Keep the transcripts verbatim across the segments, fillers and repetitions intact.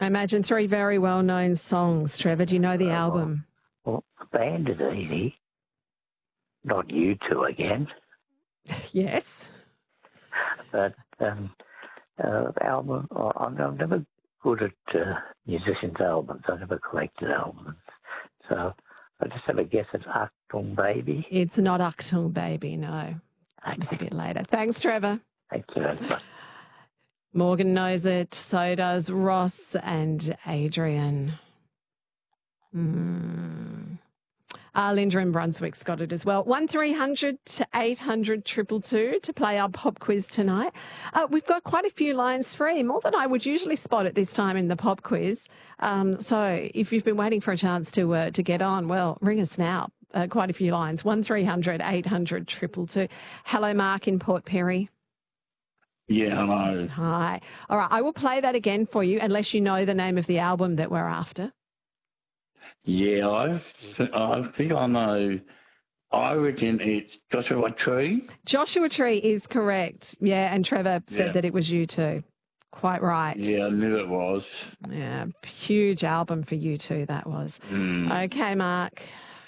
I imagine three very well-known songs. Trevor, do you know the Uh, album? Well, the band is easy. Not you two again. Yes. But um, uh, album, oh, I'm, I'm never good at uh, musicians' albums. I never collected albums. So I just have a guess at Achtung Baby. It's not Achtung Baby, no. That was a bit later. Thanks, Trevor. Thank you very much. Morgan knows it, so does Ross and Adrian. Mm. Uh, Linda in Brunswick's got it as well. one three hundred to eight hundred two two two to play our pop quiz tonight. Uh, we've got quite a few lines free, more than I would usually spot at this time in the pop quiz. Um, so if you've been waiting for a chance to uh, to get on, well, ring us now. Uh, quite a few lines. one three hundred eight hundred two two two. Hello, Mark in Port Perry. Yeah, hello. Hi. All right, I will play that again for you unless you know the name of the album that we're after. Yeah, I, I think I know. I reckon it's Joshua Tree. Joshua Tree is correct. Yeah, and Trevor said Yeah. that it was you too. Quite right. Yeah, I knew it was. Yeah, huge album for you too, that was. Mm. Okay, Mark.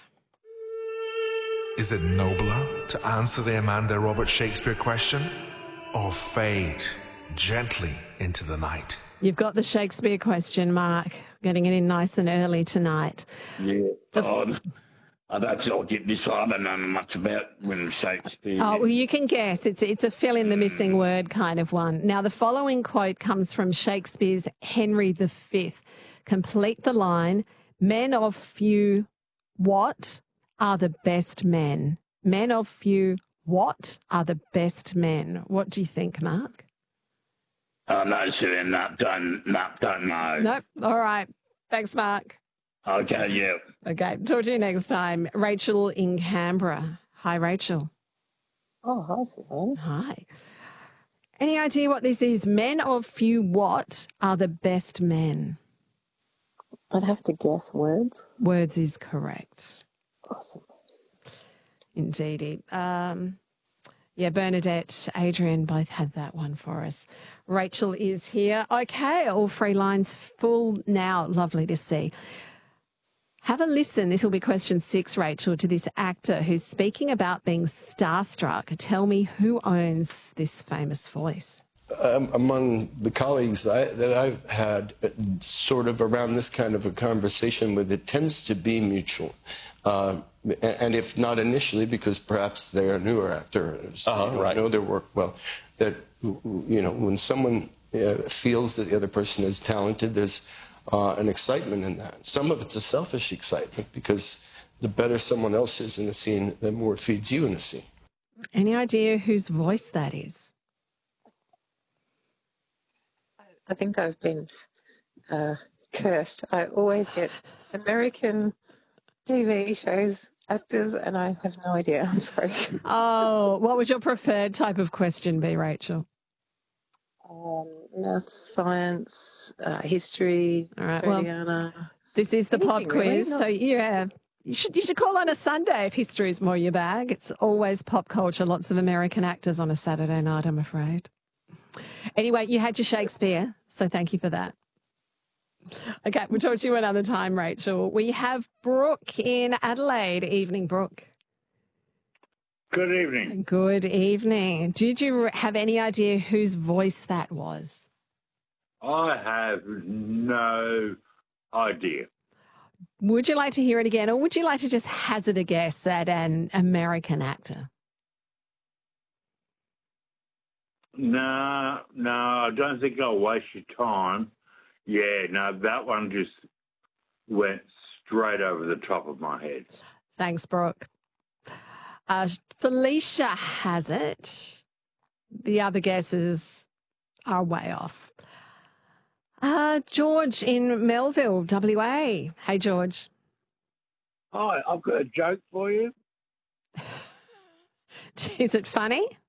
Is it nobler to answer the Amanda Robert Shakespeare question or fade gently into the night? You've got the Shakespeare question, Mark. Getting it in nice and early tonight. Yeah. The- Oh, I don't I'll get this one. I don't know much about William Shakespeare. Oh, well, you can guess. It's it's a fill in the missing word kind of one. Now, the following quote comes from Shakespeare's Henry the Fifth. Complete the line. Men of few what are the best men? Men of few what are the best men? What do you think, Mark? Oh, no, sir, no, don't, no, don't know. Nope. All right. Thanks, Mark. Okay, yeah. Okay. Talk to you next time. Rachel in Canberra. Hi, Rachel. Oh, hi, Suzanne. Hi. Any idea what this is? Men of few what are the best men? I'd have to guess words. Words is correct. Awesome. Indeedy. Um, yeah, Bernadette, Adrian both had that one for us. Rachel is here. Okay, all three lines full now. Lovely to see. Have a listen. This will be question six, Rachel, to this actor who's speaking about being starstruck. Tell me who owns this famous voice. Um, among the colleagues that, I, that I've had uh, sort of around this kind of a conversation with, it tends to be mutual. Uh, and, and if not initially, because perhaps they're a newer actor, so Uh-huh, they don't right. know their work well, that, you know, when someone uh, feels that the other person is talented, there's uh, an excitement in that. Some of it's a selfish excitement, because the better someone else is in the scene, the more it feeds you in the scene. Any idea whose voice that is? I think I've been uh, cursed. I always get American T V shows, actors, and I have no idea. I'm sorry. Oh, what would your preferred type of question be, Rachel? Um, math, science, uh, history, All right, well, Freudiana. This is the pop Anything, really, quiz, not- so yeah, you should you should call on a Sunday if history is more your bag. It's always pop culture, lots of American actors on a Saturday night, I'm afraid. Anyway, you had your Shakespeare, so thank you for that. Okay, we'll talk to you another time, Rachel. We have Brooke in Adelaide. Evening, Brooke. Good evening. Good evening. Did you have any idea whose voice that was? I have no idea. Would you like to hear it again, or would you like to just hazard a guess at an American actor? No, no, I don't think I'll waste your time. Yeah, no, that one just went straight over the top of my head. Thanks, Brooke. Uh, Felicia has it. The other guesses are way off. Uh, George in Melville, W A. Hey, George. Hi, I've got a joke for you. Is it funny?